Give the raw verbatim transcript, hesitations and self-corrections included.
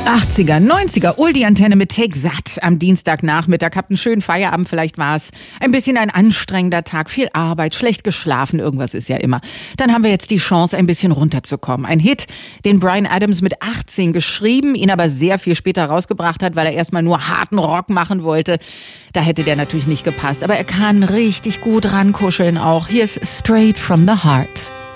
achtziger, neunziger, Oldie-Antenne mit Take That am Dienstagnachmittag. Habt einen schönen Feierabend, vielleicht war es ein bisschen ein anstrengender Tag, viel Arbeit, schlecht geschlafen, irgendwas ist ja immer. Dann haben wir jetzt die Chance, ein bisschen runterzukommen. Ein Hit, den Bryan Adams mit achtzehn geschrieben, ihn aber sehr viel später rausgebracht hat, weil er erstmal nur harten Rock machen wollte. Da hätte der natürlich nicht gepasst, aber er kann richtig gut rankuscheln auch. Hier ist Straight from the Heart.